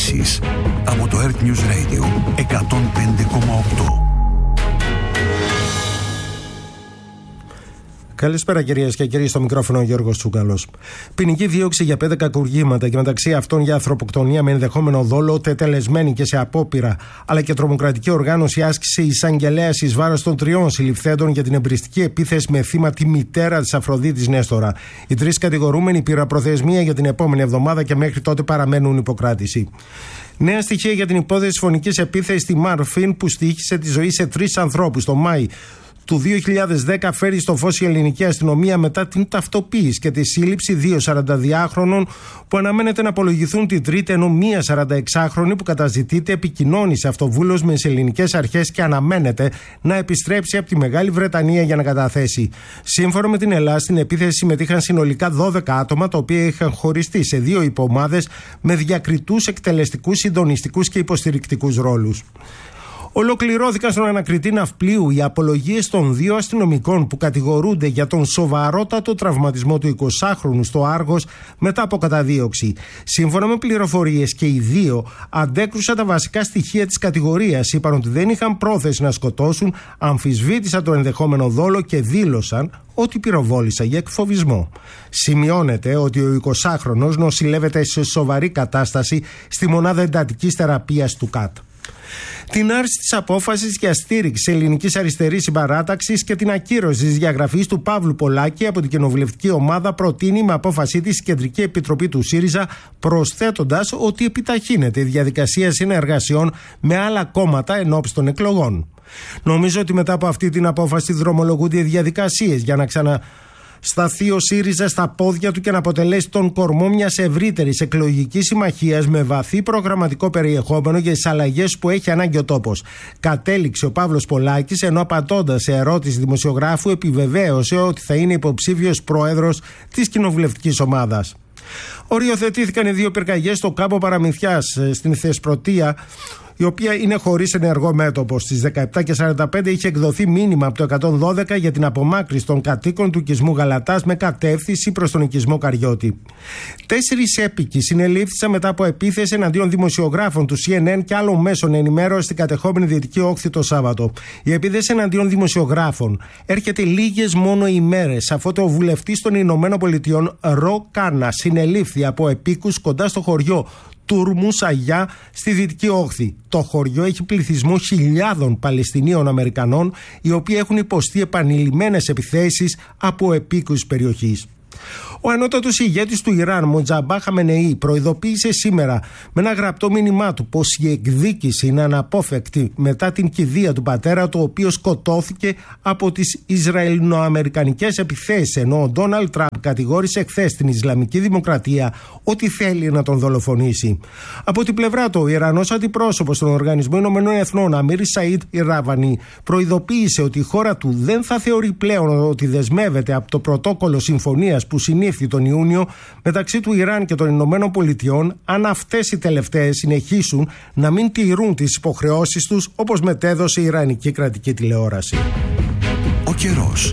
ειδήσεις από το Earth News Radio 105,8. Καλησπέρα κυρίες και κύριοι, στο μικρόφωνο ο Γιώργος Τσούκαλος. Ποινική δίωξη για 5 κακουργήματα και μεταξύ αυτών για ανθρωποκτονία με ενδεχόμενο δόλο, τετελεσμένη και σε απόπειρα, αλλά και τρομοκρατική οργάνωση άσκησε εισαγγελέας εις βάρος των 3 συλληφθέντων για την εμπριστική επίθεση με θύμα τη μητέρα της Αφροδίτης Νέστορα. Οι 3 κατηγορούμενοι πήραν προθεσμία για την επόμενη εβδομάδα και μέχρι τότε παραμένουν υποκράτηση. Νέα στοιχεία για την υπόθεση φωνικής επίθεσης στη Μάρφιν που στοίχησε τη ζωή σε 3 ανθρώπους το Μάη του 2010 φέρει στο φως η ελληνική αστυνομία μετά την ταυτοποίηση και τη σύλληψη 2 42χρονων που αναμένεται να απολογηθούν την Τρίτη, ενώ μία 46χρονη που καταζητείται επικοινώνησε αυτοβούλος με τις ελληνικές αρχές και αναμένεται να επιστρέψει από τη Μεγάλη Βρετανία για να καταθέσει. Σύμφωνα με την Ελλάδα, στην επίθεση συμμετείχαν συνολικά 12 άτομα, τα οποία είχαν χωριστεί σε 2 υποομάδες με διακριτούς, εκτελεστικούς, συντονιστικούς και υποστηρικτικούς ρόλους. Ολοκληρώθηκαν στον ανακριτή ναυπλίου οι απολογίες των 2 αστυνομικών που κατηγορούνται για τον σοβαρότατο τραυματισμό του 20χρονου στο Άργος μετά από καταδίωξη. Σύμφωνα με πληροφορίες, και οι 2 αντέκρουσαν τα βασικά στοιχεία της κατηγορίας. Είπαν ότι δεν είχαν πρόθεση να σκοτώσουν, αμφισβήτησαν το ενδεχόμενο δόλο και δήλωσαν ότι πυροβόλησαν για εκφοβισμό. Σημειώνεται ότι ο 20χρονος νοσηλεύεται σε σοβαρή κατάσταση στη μονάδα εντατικής θεραπείας του ΚΑΤ. Την άρση της απόφασης για στήριξη ελληνικής αριστερής συμπαράταξης και την ακύρωση της διαγραφής του Παύλου Πολάκη από την κοινοβουλευτική ομάδα προτείνει με απόφασή της η Κεντρική Επιτροπή του ΣΥΡΙΖΑ, προσθέτοντας ότι επιταχύνεται η διαδικασία συνεργασιών με άλλα κόμματα ενόψει των εκλογών. Νομίζω ότι μετά από αυτή την απόφαση δρομολογούνται οι διαδικασίες για να σταθεί ο ΣΥΡΙΖΑ στα πόδια του και να αποτελέσει τον κορμό μιας ευρύτερης εκλογικής συμμαχίας με βαθύ προγραμματικό περιεχόμενο για τις αλλαγές που έχει ανάγκη ο τόπος. Κατέληξε ο Παύλος Πολάκης, ενώ απαντώντας σε ερώτηση δημοσιογράφου επιβεβαίωσε ότι θα είναι υποψήφιος πρόεδρος της κοινοβουλευτικής ομάδας. Οριοθετήθηκαν οι 2 πυρκαγιές στο κάμπο Παραμυθιάς στην Θεσπρωτεία, η οποία είναι χωρίς ενεργό μέτωπο. Στις 17:45 είχε εκδοθεί μήνυμα από το 112 για την απομάκρυνση των κατοίκων του οικισμού Γαλατάς με κατεύθυνση προς τον οικισμό Καριώτη. 4 έπικοι συνελήφθησαν μετά από επίθεση εναντίον δημοσιογράφων του CNN και άλλων μέσων ενημέρωσης στην κατεχόμενη Δυτική Όχθη το Σάββατο. Η επίθεση εναντίον δημοσιογράφων έρχεται λίγες μόνο ημέρες αφότου ο βουλευτής των Ηνωμένων Πολιτειών Ρο Κάρνα συνελήφθη από επίκους κοντά στο χωριό Τούρμου Σαγιά στη Δυτική Όχθη. Το χωριό έχει πληθυσμό χιλιάδων Παλαιστινίων Αμερικανών, οι οποίοι έχουν υποστεί επανειλημμένες επιθέσεις από επίκους περιοχής. Ο ανώτατος ηγέτης του Ιράν, Μοτζαμπά Χαμενεή, προειδοποίησε σήμερα με ένα γραπτό μήνυμά του πως η εκδίκηση είναι αναπόφευκτη μετά την κηδεία του πατέρα του, ο οποίος σκοτώθηκε από τις Ισραηλοαμερικανικές επιθέσεις, ενώ ο Ντόναλντ Τραμπ κατηγόρησε χθες την Ισλαμική Δημοκρατία ότι θέλει να τον δολοφονήσει. Από την πλευρά του, ο Ιρανός αντιπρόσωπος στον Οργανισμό Ηνωμένων Εθνών, Αμίρ Σαΐντ Ιράβανη, προειδοποίησε ότι η χώρα του δεν θα θεωρεί πλέον ότι δεσμεύεται από το πρωτόκολλο συμφωνίας που συνήφθη τον Ιούνιο μεταξύ του Ιράν και των Ηνωμένων Πολιτειών, αν αυτές οι τελευταίες συνεχίσουν να μην τηρούν τις υποχρεώσεις τους, όπως μετέδωσε η Ιρανική κρατική τηλεόραση. Ο καιρός.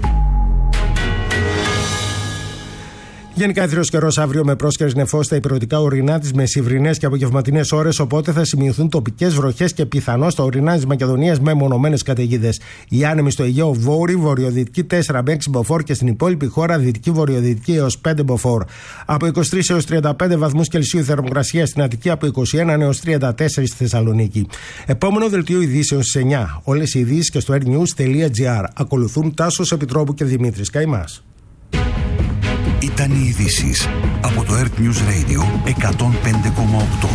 Γενικά αιθρός καιρός αύριο με πρόσκαιρες νεφώσεις στα υπηρετικά ορεινά τις μεσημβρινές και απογευματινές ώρες, οπότε θα σημειωθούν τοπικές βροχές και πιθανώς στα ορεινά της Μακεδονίας με μονομένες καταιγίδες. Οι άνεμοι στο Αιγαίο βόρειο-βορειοδυτική 4 με 6 μποφόρ και στην υπόλοιπη χώρα δυτική-βορειοδυτική έως 5 μποφόρ. Από 23 έως 35 βαθμούς Κελσίου θερμοκρασία στην Αττική, από 21 έως 34 στη Θεσσαλονίκη. Επόμενο δελτίο ειδήσεων στις 9. Όλες οι ειδήσεις και στο airnews.gr. Ακολουθούν Τάσος Επιτρόπου και Δημήτρης Καημάς. Ήταν οι ειδήσεις από το Earth News Radio 105,8.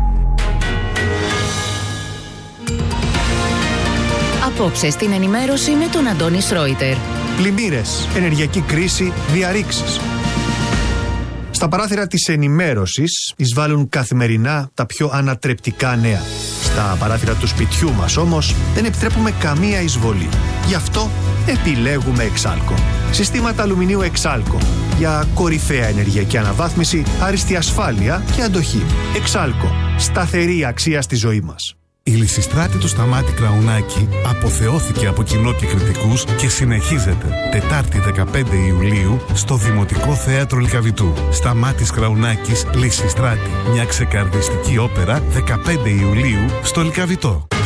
Απόψε στην ενημέρωση με τον Αντώνη Σρόιτερ. Πλημμύρες, ενεργειακή κρίση, διαρρήξεις. Στα παράθυρα της ενημέρωσης εισβάλλουν καθημερινά τα πιο ανατρεπτικά νέα. Στα παράθυρα του σπιτιού μας όμως δεν επιτρέπουμε καμία εισβολή. Γι' αυτό επιλέγουμε Εξάλκο. Συστήματα αλουμινίου Εξάλκο για κορυφαία ενεργειακή αναβάθμιση, άριστη ασφάλεια και αντοχή. Εξάλκο. Σταθερή αξία στη ζωή μας. Η Λυσιστράτη του Σταμάτη Κραουνάκη αποθεώθηκε από κοινό και κριτικούς και συνεχίζεται Τετάρτη 15 Ιουλίου στο Δημοτικό Θέατρο Λυκαβητού. Σταμάτης Κραουνάκης, Λυσιστράτη. Μια ξεκαρδιστική όπερα 15 Ιουλίου στο Λυκαβητό.